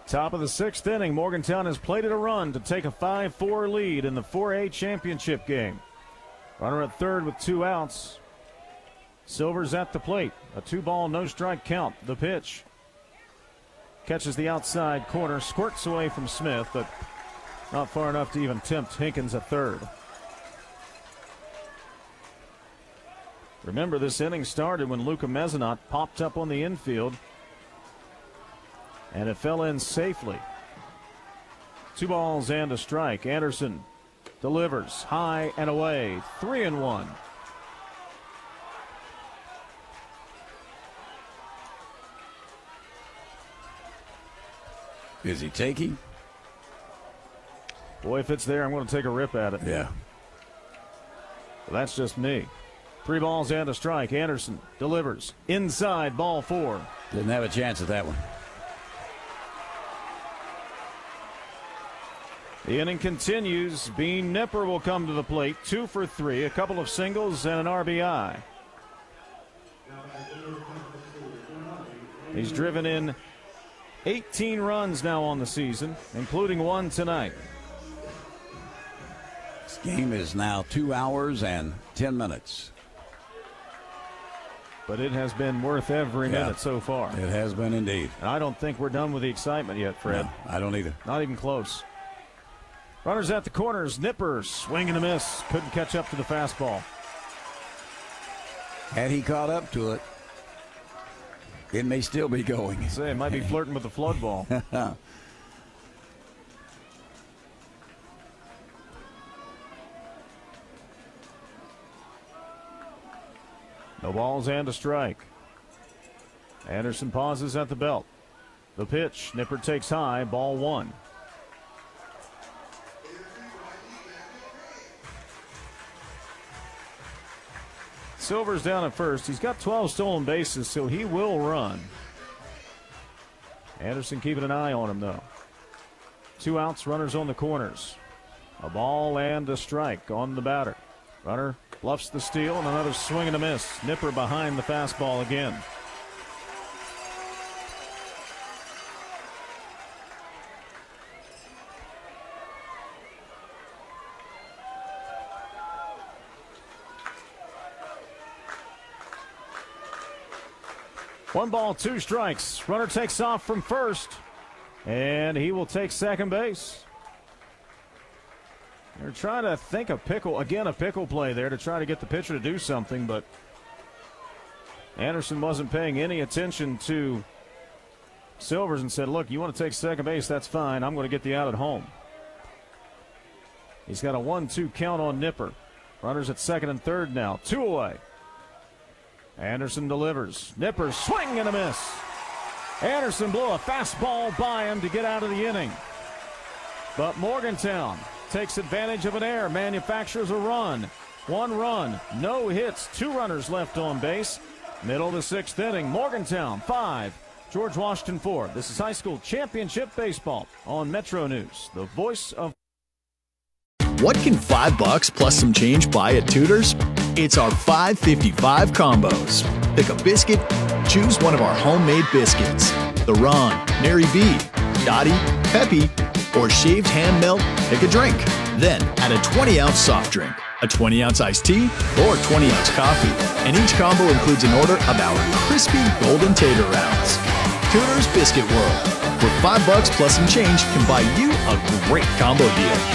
Top of the sixth inning, Morgantown has plated a run to take a 5-4 lead in the 4A championship game. Runner at third with 2 outs. Silver's at the plate. A 2-ball, no-strike count. The pitch. Catches the outside corner, squirts away from Smith, but not far enough to even tempt Hinkins at third. Remember, this inning started when Luca Mezzanot popped up on the infield, and it fell in safely. 2 balls and a strike. Anderson delivers high and away. 3-1. Is he taking? Boy, if it's there, I'm going to take a rip at it. Yeah. But that's just me. 3 balls and a strike. Anderson delivers inside, ball 4. Didn't have a chance at that one. The inning continues. Bean Nipper will come to the plate. 2 for 3, a couple of singles and an RBI. He's driven in 18 runs now on the season, including 1 tonight. This game is now 2 hours and 10 minutes. But it has been worth every minute so far. It has been indeed. And I don't think we're done with the excitement yet, Fred. No, I don't either. Not even close. Runners at the corners. Nipper swing and a miss. Couldn't catch up to the fastball. Had he caught up to it, it may still be going. Say, it might be flirting with the flood ball. No balls and a strike. Anderson pauses at the belt. The pitch. Nipper takes high. Ball 1. Silver's down at first. He's got 12 stolen bases, so he will run. Anderson keeping an eye on him, though. 2 outs, runners on the corners. A ball and a strike on the batter. Runner bluffs the steal, and another swing and a miss. Nipper behind the fastball again. One ball, 2 strikes. Runner takes off from first, and he will take second base. They're trying to think a pickle play there to try to get the pitcher to do something, but Anderson wasn't paying any attention to Silvers and said, look, you want to take second base, that's fine. I'm going to get the out at home. He's got a 1-2 count on Nipper. Runners at second and third now. 2 away. Anderson delivers. Nipper swing and a miss. Anderson blew a fastball by him to get out of the inning. But Morgantown takes advantage of an error, manufactures a run. 1 run, no hits, 2 runners left on base. Middle of the 6th inning, Morgantown 5, George Washington 4. This is high school championship baseball on Metro News, the voice of... What can $5 plus some change buy at Tudor's? It's our $5.55 combos. Pick a biscuit, choose one of our homemade biscuits. The Ron, Mary B, Dottie, Peppy, or shaved hand melt, pick a drink. Then add a 20-ounce soft drink, a 20-ounce iced tea, or 20-ounce coffee. And each combo includes an order of our crispy golden tater rounds. Tudor's Biscuit World, where $5 plus some change can buy you a great combo deal.